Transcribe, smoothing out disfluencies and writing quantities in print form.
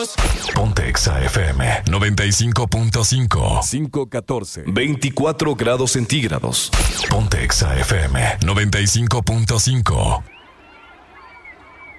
Ponte Exa FM 95.5. 514. 24 grados centígrados. Ponte Exa FM 95.5.